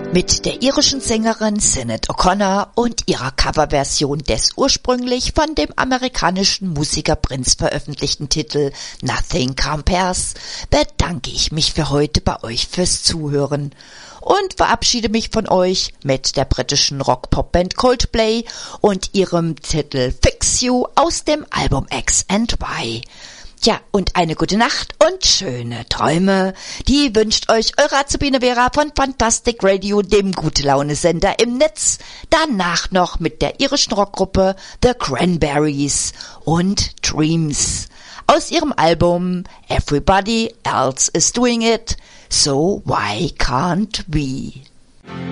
Mit der irischen Sängerin Sinead O'Connor und ihrer Coverversion des ursprünglich von dem amerikanischen Musiker Prince veröffentlichten Titel Nothing Compares bedanke ich mich für heute bei euch fürs Zuhören und verabschiede mich von euch mit der britischen Rock-Pop-Band Coldplay und ihrem Titel Fix You aus dem Album X and Y. Ja, und eine gute Nacht und schöne Träume. Die wünscht euch eure Azubine Vera von Fantastic Radio, dem Gute-Laune-Sender im Netz. Danach noch mit der irischen Rockgruppe The Cranberries und Dreams. Aus ihrem Album Everybody Else is Doing It, So Why Can't We?